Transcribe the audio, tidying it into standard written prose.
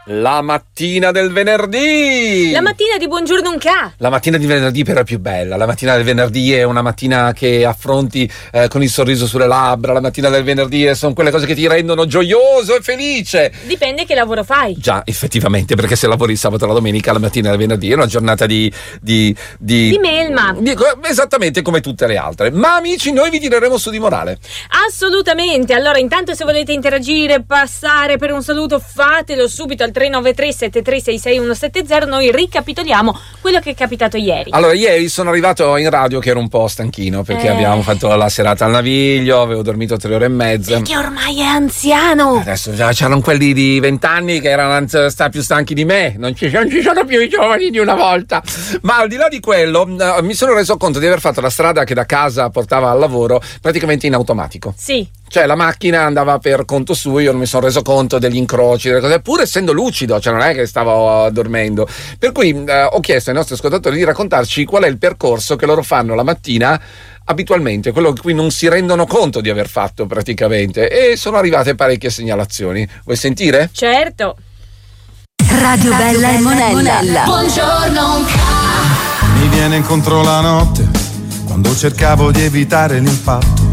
La mattina del venerdì! La mattina di Buongiorno Unca! La mattina di venerdì però è più bella. La mattina del venerdì è una mattina che affronti con il sorriso sulle labbra. La mattina del venerdì sono quelle cose che ti rendono gioioso e felice. Dipende che lavoro fai. Già, effettivamente, perché se lavori il sabato e la domenica, la mattina del venerdì è una giornata di melma. Esattamente come tutte le altre. Ma amici, noi vi tireremo su di morale. Assolutamente. Allora, intanto se volete interagire, passare per un saluto, fatelo subito al 393 736 6170. Noi ricapitoliamo quello che è capitato ieri. Allora, ieri sono arrivato in radio che ero un po' stanchino perché abbiamo fatto la serata al Naviglio, avevo dormito 3 ore e mezza. Perché ormai è anziano. Adesso già c'erano quelli di 20 anni che erano più stanchi di me, non ci sono più i giovani di una volta. Ma al di là di quello, mi sono reso conto di aver fatto la strada che da casa portava al lavoro praticamente in automatico. Sì. Cioè la macchina andava per conto suo, io non mi sono reso conto degli incroci, delle cose, pur essendo lucido, cioè non è che stavo dormendo. Per cui ho chiesto ai nostri ascoltatori di raccontarci qual è il percorso che loro fanno la mattina abitualmente, quello che qui non si rendono conto di aver fatto praticamente, e sono arrivate parecchie segnalazioni. Vuoi sentire? Certo. Radio Bella e Monella. Buongiorno. Mi viene incontro la notte quando cercavo di evitare l'impatto